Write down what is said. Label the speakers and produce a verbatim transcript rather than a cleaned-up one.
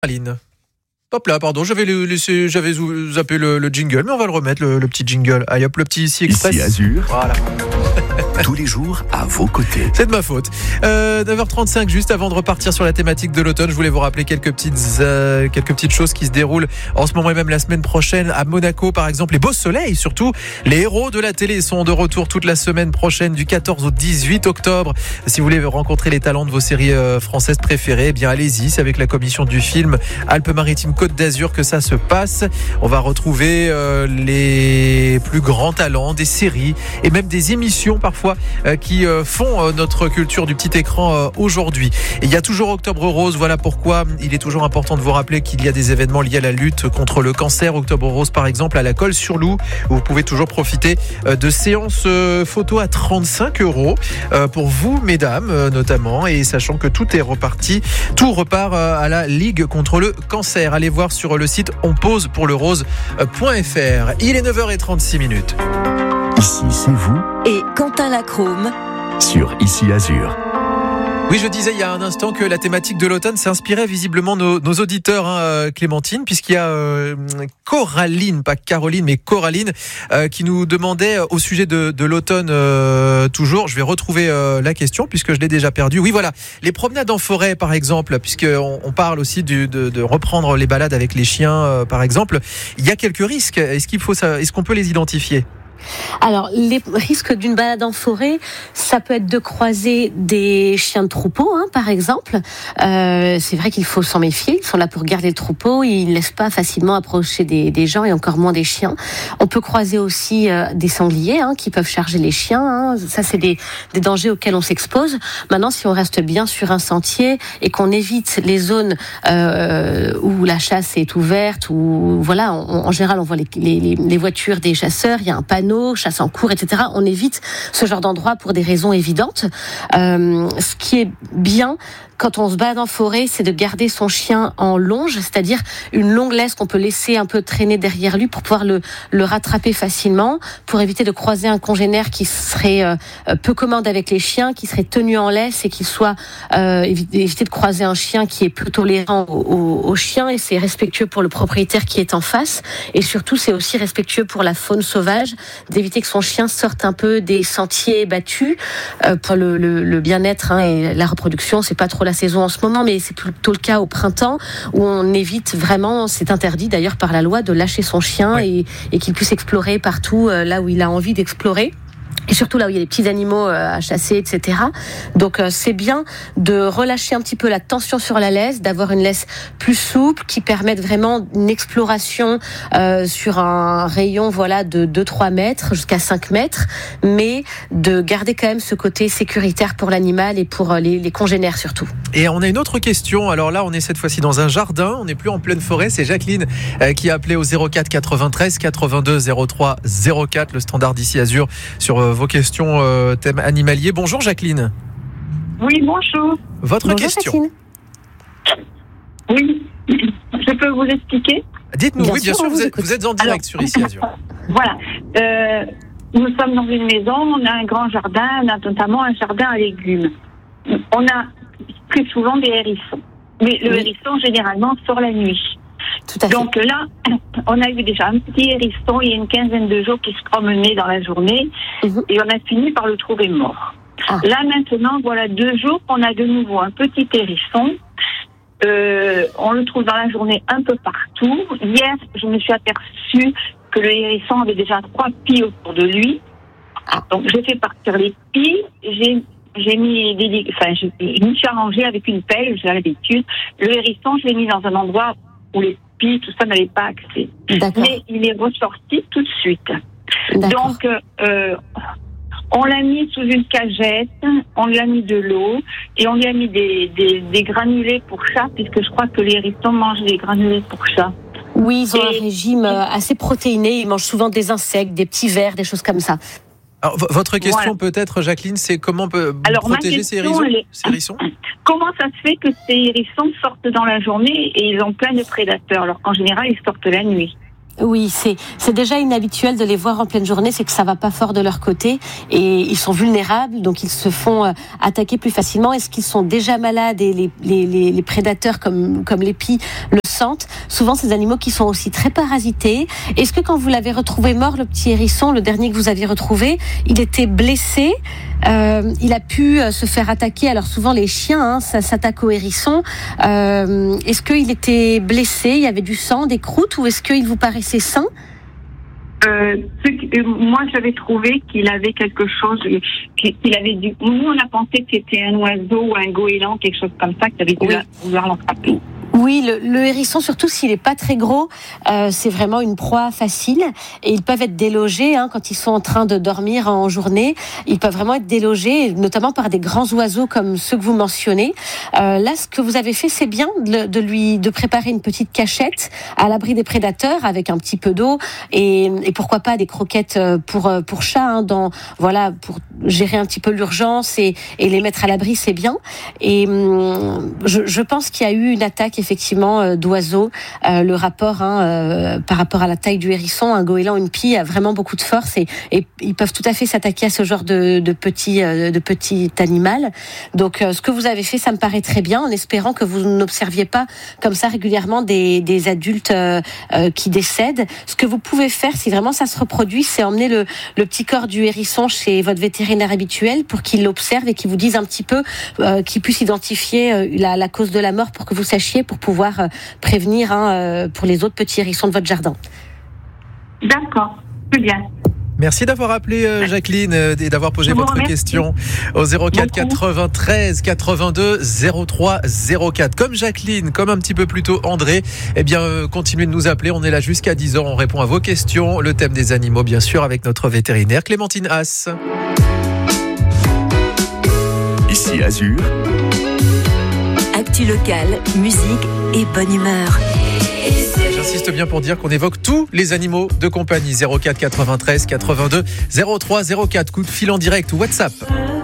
Speaker 1: Aline. Hop là, pardon, j'avais laissé, j'avais zappé le, le jingle, mais on va le remettre, le, le petit jingle. Allez hop, le petit ici express.
Speaker 2: Ici Azur.
Speaker 1: Voilà.
Speaker 2: Tous les jours à vos côtés.
Speaker 1: C'est de ma faute. Euh, neuf heures trente-cinq, juste avant de repartir sur la thématique de l'automne, je voulais vous rappeler quelques petites, euh, quelques petites choses qui se déroulent en ce moment et même la semaine prochaine à Monaco, par exemple. Les beaux soleils, surtout. Les héros de la télé sont de retour toute la semaine prochaine, du quatorze au dix-huit octobre. Si vous voulez rencontrer les talents de vos séries euh, françaises préférées, eh bien allez-y. C'est avec la commission du film Alpes-Maritimes Côte d'Azur que ça se passe. On va retrouver euh, les plus grands talents des séries et même des émissions parfois euh, qui euh, font euh, notre culture du petit écran euh, aujourd'hui. Et il y a toujours Octobre Rose, voilà pourquoi il est toujours important de vous rappeler qu'il y a des événements liés à la lutte contre le cancer. Octobre Rose par exemple à la Colle-sur-Loup, où vous pouvez toujours profiter euh, de séances euh, photos à trente-cinq euros euh, pour vous mesdames euh, notamment, et sachant que tout est reparti, tout repart euh, à la Ligue contre le cancer. Allez voir sur le site on pose pour le rose point f r. Il est neuf heures trente-six minutes.
Speaker 2: Ici, c'est vous.
Speaker 3: Et Quentin Lacrome
Speaker 2: Sur Ici Azur.
Speaker 1: Oui, je disais il y a un instant que la thématique de l'automne s'inspirait visiblement nos, nos auditeurs, hein, Clémentine, puisqu'il y a euh, Coraline, pas Caroline, mais Coraline, euh, qui nous demandait au sujet de, de l'automne euh, toujours. Je vais retrouver euh, la question puisque je l'ai déjà perdue. Oui, voilà, les promenades en forêt, par exemple, puisqu'on on parle aussi du, de, de reprendre les balades avec les chiens, euh, par exemple. Il y a quelques risques. Est-ce qu'il faut ça, est-ce qu'on peut les identifier ?
Speaker 4: Alors, les risques d'une balade en forêt, ça peut être de croiser des chiens de troupeau, hein, par exemple. Euh, c'est vrai qu'il faut s'en méfier. Ils sont là pour garder le troupeau. Ils ne laissent pas facilement approcher des, des gens et encore moins des chiens. On peut croiser aussi euh, des sangliers hein, qui peuvent charger les chiens. Hein. Ça, c'est des, des dangers auxquels on s'expose. Maintenant, si on reste bien sur un sentier et qu'on évite les zones euh, où la chasse est ouverte, où voilà, on, en général, on voit les, les, les voitures des chasseurs. Il y a un panneau chasse en cours, et cetera. On évite ce genre d'endroit pour des raisons évidentes. Euh, ce qui est bien quand on se balade en forêt, c'est de garder son chien en longe, c'est-à-dire une longue laisse qu'on peut laisser un peu traîner derrière lui pour pouvoir le, le rattraper facilement, pour éviter de croiser un congénère qui serait euh, peu commode avec les chiens, qui serait tenu en laisse et qui soit euh, éviter, éviter de croiser un chien qui est peu tolérant aux, aux chiens, et c'est respectueux pour le propriétaire qui est en face, et surtout c'est aussi respectueux pour la faune sauvage, d'éviter que son chien sorte un peu des sentiers battus euh, pour le, le, le bien-être hein, et la reproduction. C'est pas trop la saison en ce moment, mais c'est plutôt le cas au printemps où on évite vraiment, c'est interdit d'ailleurs par la loi, de lâcher son chien et, et qu'il puisse explorer partout euh, là où il a envie d'explorer. Et surtout là où il y a des petits animaux à chasser, et cetera. Donc euh, c'est bien de relâcher un petit peu la tension sur la laisse, d'avoir une laisse plus souple qui permette vraiment une exploration euh, sur un rayon voilà de deux à trois mètres jusqu'à cinq mètres, mais de garder quand même ce côté sécuritaire pour l'animal et pour les, les congénères surtout.
Speaker 1: Et on a une autre question. Alors là, on est cette fois-ci dans un jardin. On n'est plus en pleine forêt. C'est Jacqueline euh, qui a appelé au zéro quatre quatre-vingt-treize quatre-vingt-deux zéro trois zéro quatre, le standard d'Ici Azur, sur euh, vos questions euh, thème animalier. Bonjour Jacqueline.
Speaker 5: Oui, bonjour.
Speaker 1: Votre
Speaker 4: Bonjour,
Speaker 1: question.
Speaker 4: Jacqueline.
Speaker 5: Oui, je peux vous expliquer?
Speaker 1: Dites-nous,
Speaker 4: Bien
Speaker 1: oui, bien
Speaker 4: sûr,
Speaker 1: sûr,
Speaker 4: on
Speaker 1: vous
Speaker 4: vous
Speaker 1: êtes,
Speaker 4: écoute.
Speaker 1: vous êtes en direct
Speaker 5: Alors,
Speaker 1: sur Ici Azur.
Speaker 5: Voilà. Euh, nous sommes dans une maison, on a un grand jardin, on a notamment un jardin à légumes. On a très souvent des hérissons. Mais le
Speaker 4: Oui.
Speaker 5: hérisson, généralement, sort la nuit.
Speaker 4: Tout à fait.
Speaker 5: Donc là, on a eu déjà un petit hérisson il y a une quinzaine de jours qui se promenait dans la journée
Speaker 4: Mhm.
Speaker 5: et on a fini par le trouver mort.
Speaker 4: Ah.
Speaker 5: Là maintenant, voilà deux jours qu'on a de nouveau un petit hérisson. Euh, on le trouve dans la journée un peu partout. Hier, je me suis aperçue que le hérisson avait déjà trois pies autour de lui.
Speaker 4: Ah.
Speaker 5: Donc j'ai fait partir les pies, j'ai j'ai mis des, enfin je, je me suis arrangée avec une pelle, j'ai l'habitude. Le hérisson, je l'ai mis dans un endroit où les pies, tout ça n'avait pas accès.
Speaker 4: D'accord.
Speaker 5: Mais il est ressorti tout de suite.
Speaker 4: D'accord.
Speaker 5: Donc euh, on l'a mis sous une cagette, on lui a mis de l'eau et on lui a mis des, des, des granulés pour chat, puisque je crois que les hérissons mangent des granulés pour chat.
Speaker 4: Oui, ils ont
Speaker 5: Et-
Speaker 4: un régime euh, assez protéiné. Ils mangent souvent des insectes, des petits vers, des choses comme ça.
Speaker 1: Alors, v- votre question
Speaker 5: Voilà.
Speaker 1: peut-être, Jacqueline, c'est comment on peut
Speaker 5: Alors, ma
Speaker 1: protéger ces
Speaker 5: question,
Speaker 1: hérissons,
Speaker 5: elle est-
Speaker 1: ces hérissons
Speaker 5: Comment ça se fait que ces hérissons sortent dans la journée et ils ont plein de prédateurs, alors qu'en général ils sortent la nuit?
Speaker 4: Oui, c'est, c'est déjà inhabituel de les voir en pleine journée, c'est que ça va pas fort de leur côté et ils sont vulnérables, donc ils se font euh, attaquer plus facilement. Est-ce qu'ils sont déjà malades et les, les, les, les prédateurs comme, comme les pies le sentent? Souvent, ces animaux qui sont aussi très parasités. Est-ce que quand vous l'avez retrouvé mort, le petit hérisson, le dernier que vous aviez retrouvé, il était blessé? Euh, il a pu euh, se faire attaquer. Alors souvent les chiens, hein, ça s'attaque au hérisson. Euh, est-ce qu'il était blessé? Il y avait du sang, des croûtes, ou est-ce qu'il vous paraissait sain?
Speaker 5: Euh, ce que, euh, moi, j'avais trouvé qu'il avait quelque chose, qu'il avait du. Nous, on a pensé que c'était un oiseau ou un goéland, quelque chose comme ça, qui avait dû
Speaker 4: Oui.
Speaker 5: vouloir l'attraper.
Speaker 4: Oui, le, le hérisson, surtout s'il n'est pas très gros, euh, c'est vraiment une proie facile. Et ils peuvent être délogés hein, quand ils sont en train de dormir en journée. Ils peuvent vraiment être délogés, notamment par des grands oiseaux comme ceux que vous mentionnez. Euh, là, ce que vous avez fait, c'est bien de, de lui de préparer une petite cachette à l'abri des prédateurs avec un petit peu d'eau et, et pourquoi pas des croquettes pour pour chat. Hein, dans voilà pour gérer un petit peu l'urgence et, et les mettre à l'abri, c'est bien. Et hum, je, je pense qu'il y a eu une attaque effectivement euh, d'oiseaux. Euh, le rapport hein, euh, par rapport à la taille du hérisson, un goéland, une pie a vraiment beaucoup de force et, et ils peuvent tout à fait s'attaquer à ce genre de, de petit euh, de petit animal. Donc euh, ce que vous avez fait, ça me paraît très bien, en espérant que vous n'observiez pas comme ça régulièrement des, des adultes euh, euh, qui décèdent. Ce que vous pouvez faire, si vraiment ça se reproduit, c'est emmener le, le petit corps du hérisson chez votre vétérinaire habituel pour qu'il l'observe et qu'il vous dise un petit peu, euh, qu'il puisse identifier euh, la, la cause de la mort pour que vous sachiez, pour pouvoir euh, prévenir hein, euh, pour les autres petits hérissons de votre jardin.
Speaker 5: D'accord, très bien.
Speaker 1: Merci d'avoir appelé euh, Jacqueline euh, et d'avoir posé
Speaker 5: Je vous
Speaker 1: votre
Speaker 5: remercie.
Speaker 1: question au zéro quatre
Speaker 5: Beaucoup.
Speaker 1: quatre-vingt-treize quatre-vingt-deux zéro trois zéro quatre. Comme Jacqueline, comme un petit peu plus tôt André, eh bien euh, continuez de nous appeler, on est là jusqu'à dix heures, on répond à vos questions, le thème des animaux bien sûr avec notre vétérinaire Clémentine Haas.
Speaker 2: Ici Azur,
Speaker 3: Actu locale, musique et bonne humeur.
Speaker 1: J'insiste bien pour dire qu'on évoque tous les animaux de compagnie. zéro quatre quatre-vingt-treize quatre-vingt-deux zéro trois zéro quatre. Coup de fil en direct ou WhatsApp.